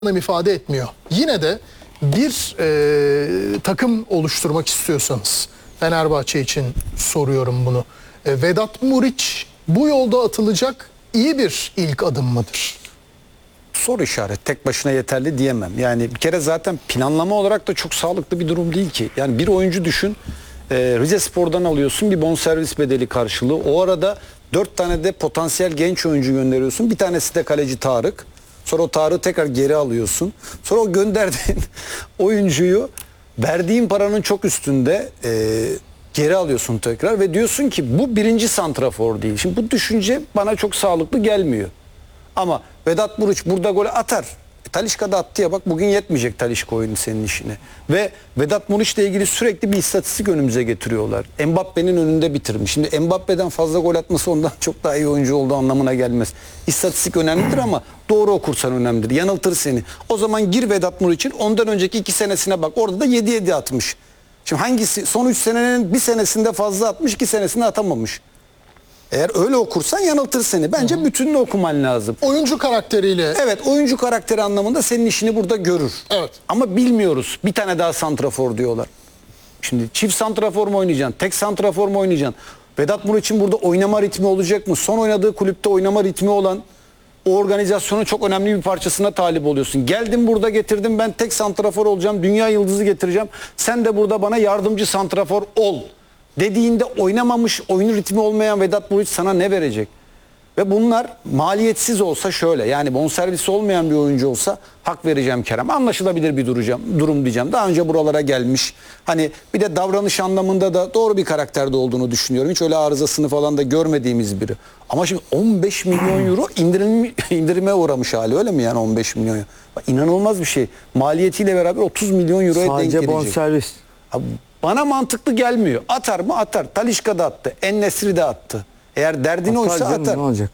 ifade etmiyor. Yine de bir takım oluşturmak istiyorsanız, Fenerbahçe için soruyorum bunu. Vedat Muriç bu yolda atılacak iyi bir ilk adım mıdır? Soru işaret. Tek başına yeterli diyemem. Yani bir kere zaten planlama olarak da çok sağlıklı bir durum değil ki. Yani bir oyuncu düşün. Rizespor'dan alıyorsun bir bonservis bedeli karşılığı. O arada 4 tane de potansiyel genç oyuncu gönderiyorsun. Bir tanesi de kaleci Tarık. Sonra o Tarık'ı tekrar geri alıyorsun. Sonra o gönderdiğin oyuncuyu verdiğin paranın çok üstünde geri alıyorsun tekrar. Ve diyorsun ki bu birinci santrafor değil. Şimdi bu düşünce bana çok sağlıklı gelmiyor. Ama Vedat Muriç burada gol atar. Talisca da attı ya, bak bugün yetmeyecek Talisca oyunu senin işine. Ve Vedat Muriç'le ilgili sürekli bir istatistik önümüze getiriyorlar. Mbappe'nin önünde bitirmiş. Şimdi Mbappe'den fazla gol atması ondan çok daha iyi oyuncu olduğu anlamına gelmez. İstatistik önemlidir ama doğru okursan önemlidir. Yanıltır seni. O zaman gir Vedat Muriç'in ondan önceki 2 senesine bak. Orada da 7-7 atmış. Şimdi hangisi son 3 senenin bir senesinde fazla atmış, 2 senesinde atamamış. Eğer öyle okursan yanıltır seni. Bence bütününü okuman lazım. Oyuncu karakteriyle. Evet, oyuncu karakteri anlamında senin işini burada görür. Evet. Ama bilmiyoruz. Bir tane daha santrafor diyorlar. Şimdi çift santrafor mu oynayacaksın? Tek santrafor mu oynayacaksın? Vedat Muriç'in burada oynama ritmi olacak mı? Son oynadığı kulüpte oynama ritmi olan o organizasyonun çok önemli bir parçasına talip oluyorsun. Geldim burada getirdim, ben tek santrafor olacağım. Dünya yıldızı getireceğim. Sen de burada bana yardımcı santrafor ol dediğinde oynamamış, oyun ritmi olmayan Vedat Muriç sana ne verecek? Ve bunlar maliyetsiz olsa şöyle, yani bonservisi olmayan bir oyuncu olsa hak vereceğim Kerem. Anlaşılabilir bir durum diyeceğim. Daha önce buralara gelmiş. Hani bir de davranış anlamında da doğru bir karakterde olduğunu düşünüyorum. Hiç öyle arızasını falan da görmediğimiz biri. Ama şimdi 15 milyon euro indirime uğramış hali, öyle mi yani 15 milyon euro? Bak, İnanılmaz bir şey. Maliyetiyle beraber 30 milyon euroya denk gelecek. Sadece bonservis. Bana mantıklı gelmiyor. Atar mı? Atar. Talisca da attı. En-Nesyri de attı. Eğer derdin oysa atar. Ne olacak?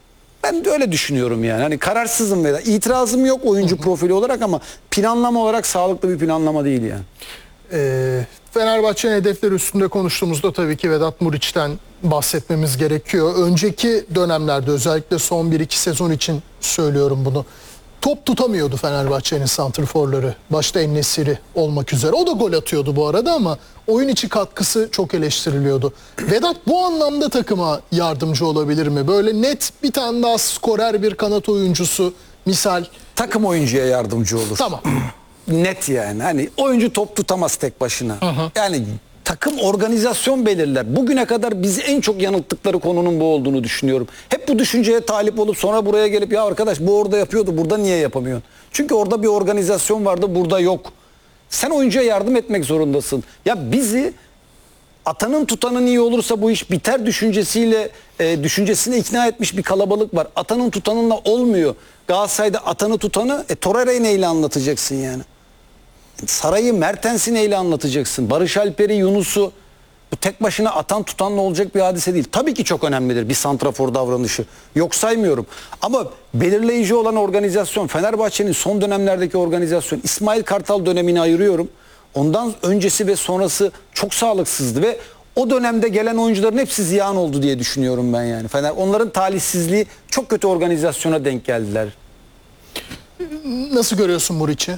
Ben de öyle düşünüyorum yani. Hani kararsızım veya itirazım yok oyuncu profili olarak ama planlama olarak sağlıklı bir planlama değil yani. Fenerbahçe'nin hedefleri üstünde konuştuğumuzda tabii ki Vedat Muriç'ten bahsetmemiz gerekiyor. Önceki dönemlerde, özellikle son 1-2 sezon için söylüyorum bunu. Top tutamıyordu Fenerbahçe'nin santrforları. Başta En-Nesyri olmak üzere. O da gol atıyordu bu arada ama oyun içi katkısı çok eleştiriliyordu. Vedat bu anlamda takıma yardımcı olabilir mi? Böyle net bir tane daha skorer bir kanat oyuncusu misal. Takım oyuncuya yardımcı olur. Tamam. Net yani. Hani oyuncu top tutamaz tek başına. Yani takım organizasyon belirler. Bugüne kadar bizi en çok yanılttıkları konunun bu olduğunu düşünüyorum. Hep bu düşünceye talip olup sonra buraya gelip ya arkadaş bu orada yapıyordu, burada niye yapamıyorsun? Çünkü orada bir organizasyon vardı, burada yok. Sen oyuncuya yardım etmek zorundasın. Ya bizi atanın tutanın iyi olursa bu iş biter düşüncesine ikna etmiş bir kalabalık var. Atanın tutanınla olmuyor. Galatasaray'da atanı tutanı Torreira'yı neyle anlatacaksın yani? Saray'ı, Mertens'i neyle anlatacaksın? Barış Alper'i, Yunus'u, bu tek başına atan tutanla olacak bir hadise değil. Tabii ki çok önemlidir bir santrafor davranışı. Yok saymıyorum. Ama belirleyici olan organizasyon, Fenerbahçe'nin son dönemlerdeki organizasyon, İsmail Kartal dönemini ayırıyorum. Ondan öncesi ve sonrası çok sağlıksızdı ve o dönemde gelen oyuncuların hepsi ziyan oldu diye düşünüyorum ben yani. Onların talihsizliği çok kötü organizasyona denk geldiler. Nasıl görüyorsun Muriç'i?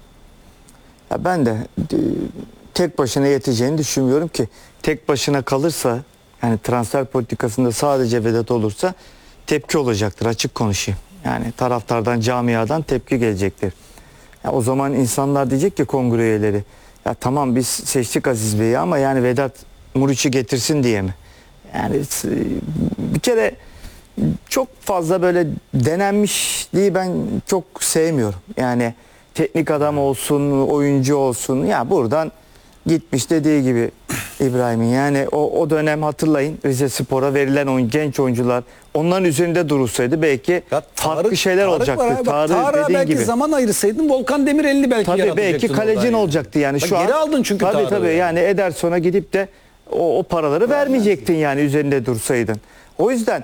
Ya ben de tek başına yeteceğini düşünmüyorum ki. Tek başına kalırsa, yani transfer politikasında sadece Vedat olursa tepki olacaktır, açık konuşayım. Yani taraftardan, camiadan tepki gelecektir. Ya o zaman insanlar diyecek ki kongre üyeleri, ya tamam biz seçtik Aziz Bey'i ama yani Vedat Muriç'i getirsin diye mi? Yani bir kere çok fazla böyle denenmişliği ben çok sevmiyorum. Yani teknik adam olsun, oyuncu olsun. Ya buradan gitmiş dediği gibi İbrahim'in. Yani o dönem hatırlayın, Rizespor'a verilen genç oyuncular onların üzerinde durulsaydı belki farklı şeyler olacaktı. Tarık'a belki gibi. Zaman ayırsaydın Volkan Demirel'i belki tabii belki kalecin yani olacaktı yani. Şu geri aldın çünkü tabii yani Ederson'a gidip de o paraları vermeyecektin yani üzerinde dursaydın. O yüzden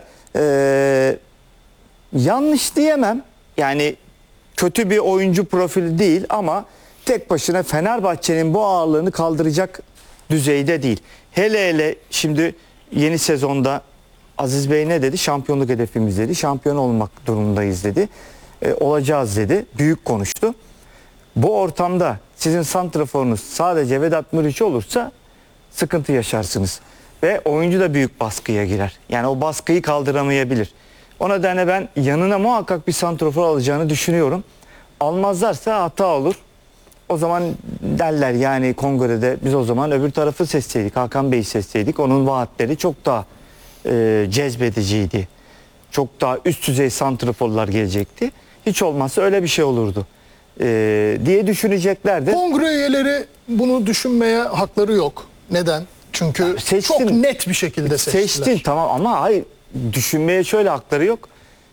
yanlış diyemem. Yani kötü bir oyuncu profili değil ama tek başına Fenerbahçe'nin bu ağırlığını kaldıracak düzeyde değil. Hele şimdi yeni sezonda Aziz Bey ne dedi? Şampiyonluk hedefimiz dedi. Şampiyon olmak durumundayız dedi. olacağız dedi. Büyük konuştu. Bu ortamda sizin santraforunuz sadece Vedat Muriç olursa sıkıntı yaşarsınız. Ve oyuncu da büyük baskıya girer. Yani o baskıyı kaldıramayabilir. O nedenle ben yanına muhakkak bir santrafor alacağını düşünüyorum. Almazlarsa hata olur. O zaman derler yani kongrede biz o zaman öbür tarafı seçseydik, Hakan Bey'i seçseydik. Onun vaatleri çok daha cezbediciydi. Çok daha üst düzey santraforlar gelecekti. Hiç olmazsa öyle bir şey olurdu diye düşüneceklerdi. Kongre üyeleri bunu düşünmeye hakları yok. Neden? Çünkü seçtin. çok net bir şekilde seçtiler. Seçtin tamam ama hayır, düşünmeye şöyle hakları yok.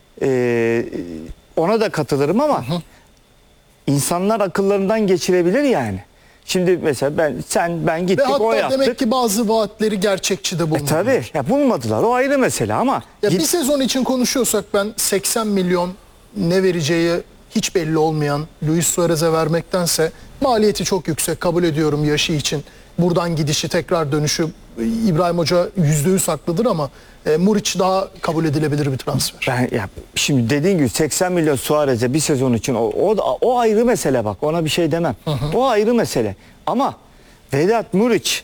Ona da katılırım ama insanlar akıllarından geçirebilir yani. Şimdi mesela ben Ve gittik hatta o yaptık. demek ki bazı vaatleri gerçekçi de bulmadılar. Tabii ya bulmadılar, o ayrı mesele ama Ya bir sezon için konuşuyorsak ben 80 milyon ne vereceği hiç belli olmayan Luis Suarez'e vermektense maliyeti çok yüksek, kabul ediyorum yaşı için. Buradan gidişi tekrar dönüşü İbrahim Hoca %100 haklıdır ama Muriç daha kabul edilebilir bir transfer. şimdi dediğin gibi 80 milyon Suarez'e bir sezon için o ayrı mesele, bak ona bir şey demem. O ayrı mesele. Ama Vedat Muriç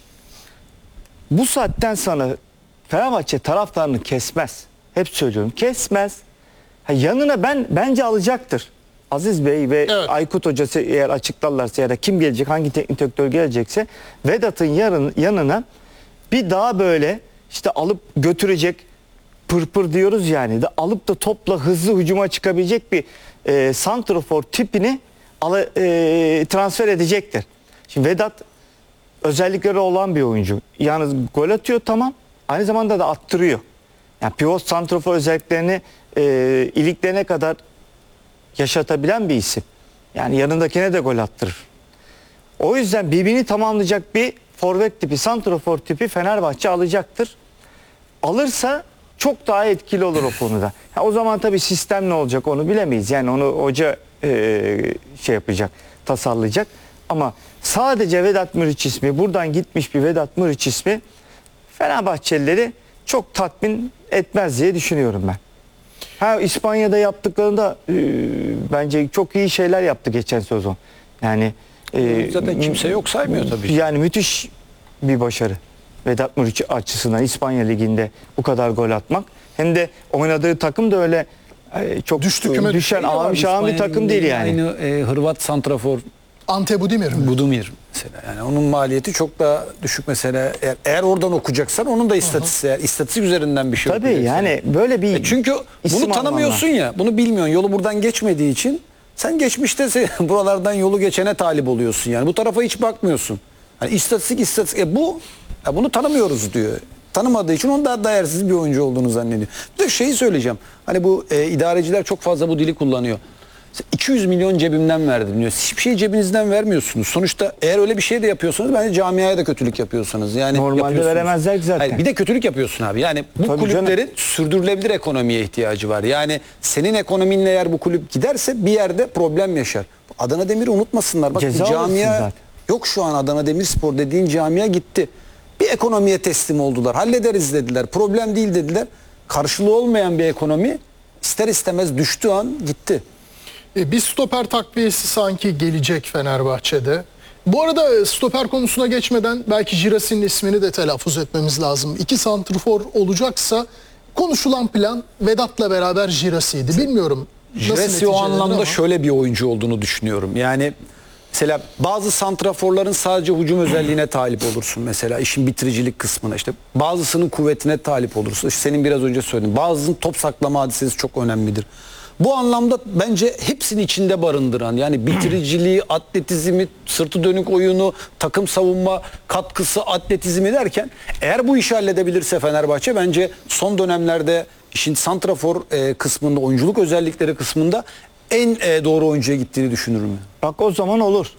bu saatten sonra Fenerbahçe taraftarını kesmez. Hep söylüyorum, kesmez. Yanına bence alacaktır. Aziz Bey ve Evet. Aykut Hocası eğer açıklarlarsa ya da kim gelecek, hangi teknik direktör gelecekse Vedat'ın yanına bir daha böyle işte alıp götürecek, pırpır diyoruz yani, de alıp da topla hızlı hücuma çıkabilecek bir santrafor tipini transfer edecektir. Şimdi Vedat özellikleri olan bir oyuncu. Yalnız gol atıyor tamam, aynı zamanda da attırıyor. Yani pivot santrafor özelliklerini iliklerine kadar yaşatabilen bir isim. Yani yanındakine de gol attırır. O yüzden birbirini tamamlayacak bir forvet tipi, santrafor tipi Fenerbahçe alacaktır. Alırsa çok daha etkili olur o konuda. O zaman tabii sistem ne olacak onu bilemeyiz. Yani onu hoca şey yapacak, tasarlayacak. Ama sadece Vedat Muriç ismi, buradan gitmiş bir Vedat Muriç ismi Fenerbahçelileri çok tatmin etmez diye düşünüyorum ben. İspanya'da yaptıklarında bence çok iyi şeyler yaptı geçen sezon. Yani Zaten kimse yok saymıyor tabii. yani müthiş bir başarı. Vedat Muriç açısından İspanya Ligi'nde bu kadar gol atmak. Hem de oynadığı takım da öyle çok düşen ağam bir takım değil yani. Aynı Hırvat santrafor Ante Budimir mi? Budimir mesela. Yani onun maliyeti çok daha düşük mesela. Eğer oradan okuyacaksan onun da istatistik üzerinden bir şey Tabii okuyacaksın. yani böyle bir çünkü bunu tanımıyorsun ya. Bunu bilmiyorsun. Yolu buradan geçmediği için sen geçmişte buralardan yolu geçene talip oluyorsun yani. Bu tarafa hiç bakmıyorsun. Hani istatistik bunu tanımıyoruz diyor. Tanımadığı için onun daha değersiz bir oyuncu olduğunu zannediyor. Bir de şeyi söyleyeceğim. Hani bu idareciler çok fazla bu dili kullanıyor. 200 milyon cebimden verdim diyor. Hiçbir şey cebinizden vermiyorsunuz. Sonuçta eğer öyle bir şey de yapıyorsanız bence camiaya da kötülük yapıyorsanız. Yani normalde veremezler zaten. Hayır, bir de kötülük yapıyorsun abi. Yani bu Tabii kulüplerin canım. sürdürülebilir ekonomiye ihtiyacı var. Yani senin ekonominle eğer bu kulüp giderse bir yerde problem yaşar. Adana Demir'i unutmasınlar. Bak Ceza bu camia alırsın zaten. yok şu an Adana Demirspor dediğin camia gitti. Bir ekonomiye teslim oldular. Hallederiz dediler. Problem değil dediler. Karşılığı olmayan bir ekonomi ister istemez düştüğü an gitti. Bir stoper takviyesi sanki gelecek Fenerbahçe'de. Bu arada stoper konusuna geçmeden belki Girassi'nin ismini de telaffuz etmemiz lazım. 2 santrfor olacaksa konuşulan plan Vedat'la beraber Girassi'ydi. Bilmiyorum nasıl Girassi o neticelenir anlamda ama. şöyle bir oyuncu olduğunu düşünüyorum. Yani mesela bazı santraforların sadece hücum özelliğine talip olursun mesela işin bitiricilik kısmına, işte bazısının kuvvetine talip olursun. İşte senin biraz önce söylediğin bazısının top saklama hadisesi çok önemlidir. Bu anlamda bence hepsini içinde barındıran, yani bitiriciliği, atletizmi, sırtı dönük oyunu, takım savunma katkısı, atletizmi derken eğer bu işi halledebilirse Fenerbahçe bence son dönemlerde işin santrafor kısmında, oyunculuk özellikleri kısmında en doğru oyuncuya gittiğini düşünürüm. Bak o zaman olur.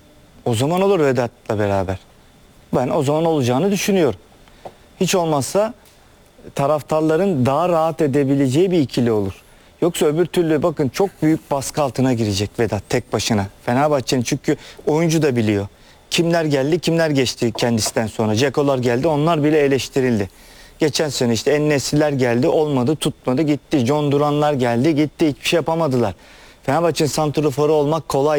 O zaman olur Vedat'la beraber. Ben o zaman olacağını düşünüyorum. Hiç olmazsa taraftarların daha rahat edebileceği bir ikili olur. Yoksa öbür türlü bakın çok büyük baskı altına girecek Vedat tek başına. Fenerbahçe'nin çünkü oyuncu da biliyor. Kimler geldi, kimler geçti kendisinden sonra. Cekolar geldi, onlar bile eleştirildi. Geçen sene işte En-Nesyri'ler geldi, olmadı, tutmadı, gitti. John Duran'lar geldi, gitti, hiçbir şey yapamadılar. Fenerbahçe'nin santraforu olmak kolay